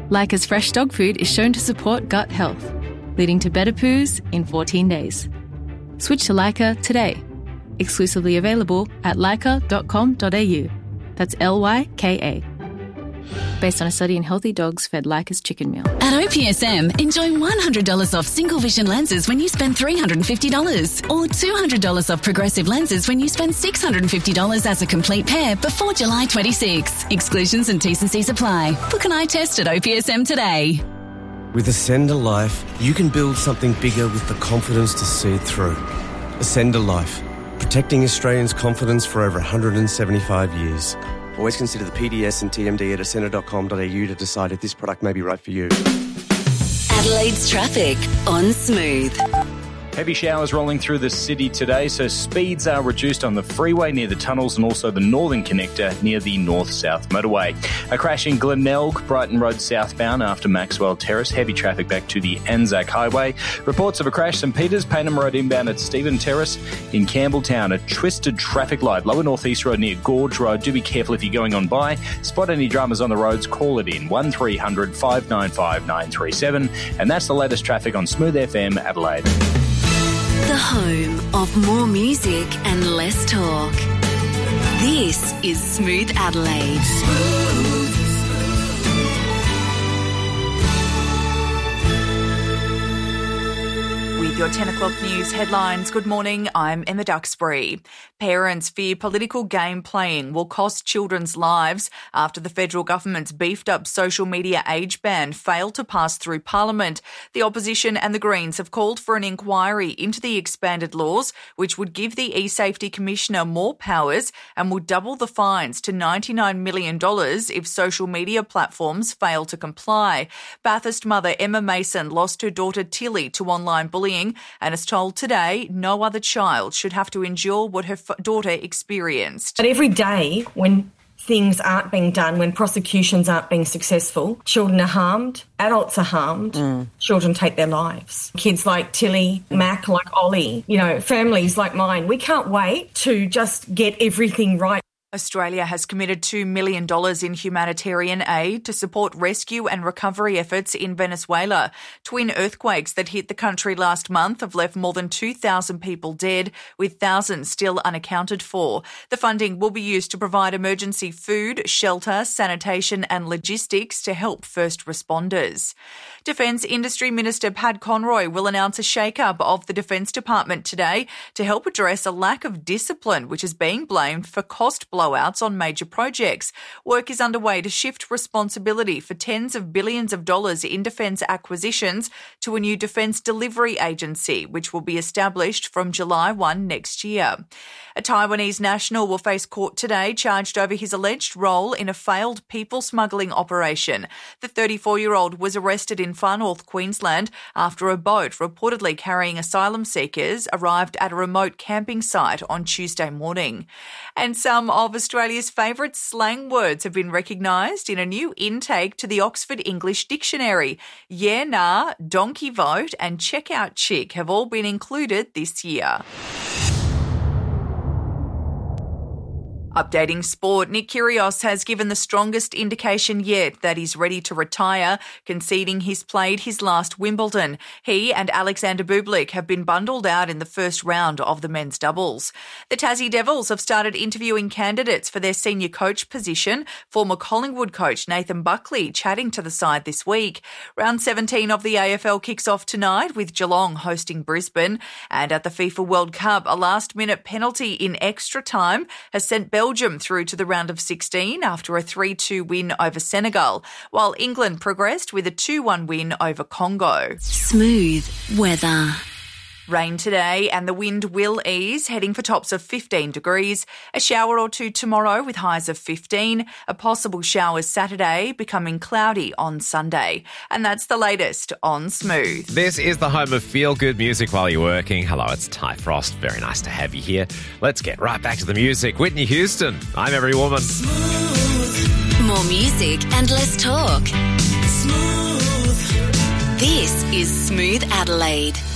Leica's fresh dog food is shown to support gut health, leading to better poos in 14 days. Switch to Leica today. Exclusively available at leica.com.au. That's Lyka. Based on a study in healthy dogs fed Leica's chicken meal. At OPSM, enjoy $100 off single vision lenses when you spend $350 or $200 off progressive lenses when you spend $650 as a complete pair before July 26. Exclusions and T&Cs apply. Book an eye test at OPSM today. With Ascender Life, you can build something bigger with the confidence to see it through. Ascender Life, protecting Australians' confidence for over 175 years. Always consider the PDS and TMD at ascender.com.au to decide if this product may be right for you. Adelaide's traffic on Smooth. Heavy showers rolling through the city today, so speeds are reduced on the freeway near the tunnels and also the northern connector near the north-south motorway. A crash in Glenelg, Brighton Road southbound after Maxwell Terrace. Heavy traffic back to the Anzac Highway. Reports of a crash St Peters, Paynham Road inbound at Stephen Terrace. In Campbelltown, a twisted traffic light. Lower North East Road near Gorge Road. Do be careful if you're going on by. Spot any dramas on the roads, call it in. 1300 595 937. And that's the latest traffic on Smooth FM Adelaide. The home of more music and less talk. This is Smooth Adelaide. With your 10 o'clock news headlines, good morning, I'm Emma Duxbury. Parents fear political game playing will cost children's lives after the federal government's beefed up social media age ban failed to pass through Parliament. The opposition and the Greens have called for an inquiry into the expanded laws, which would give the eSafety Commissioner more powers and would double the fines to $99 million if social media platforms fail to comply. Bathurst mother Emma Mason lost her daughter Tilly to online bullying and is told today no other child should have to endure what her daughter experienced. But every day when things aren't being done, when prosecutions aren't being successful, children are harmed, adults are harmed, children take their lives. Kids like Tilly, Mac, like Ollie, families like mine, we can't wait to just get everything right. Australia has committed $2 million in humanitarian aid to support rescue and recovery efforts in Venezuela. Twin earthquakes that hit the country last month have left more than 2,000 people dead, with thousands still unaccounted for. The funding will be used to provide emergency food, shelter, sanitation and logistics to help first responders. Defence Industry Minister Pat Conroy will announce a shake-up of the Defence Department today to help address a lack of discipline which is being blamed for cost blowouts on major projects. Work is underway to shift responsibility for tens of billions of dollars in defence acquisitions to a new defence delivery agency, which will be established from July 1 next year. A Taiwanese national will face court today charged over his alleged role in a failed people smuggling operation. The 34-year-old was arrested in Far North Queensland after a boat reportedly carrying asylum seekers arrived at a remote camping site on Tuesday morning. And some of Australia's favourite slang words have been recognised in a new intake to the Oxford English Dictionary. Yeah, nah, donkey vote and checkout chick have all been included this year. Updating sport, Nick Kyrgios has given the strongest indication yet that he's ready to retire, conceding he's played his last Wimbledon. He and Alexander Bublik have been bundled out in the first round of the men's doubles. The Tassie Devils have started interviewing candidates for their senior coach position, former Collingwood coach Nathan Buckley chatting to the side this week. Round 17 of the AFL kicks off tonight with Geelong hosting Brisbane. And at the FIFA World Cup, a last-minute penalty in extra time has sent Belgium through to the round of 16 after a 3-2 win over Senegal, while England progressed with a 2-1 win over Congo. Smooth weather. Rain today and the wind will ease, heading for tops of 15 degrees. A shower or two tomorrow with highs of 15. A possible shower Saturday, becoming cloudy on Sunday. And that's the latest on Smooth. This is the home of feel-good music while you're working. Hello, it's Ty Frost. Very nice to have you here. Let's get right back to the music. Whitney Houston, I'm Every Woman. Smooth. More music and less talk. Smooth. This is Smooth Adelaide.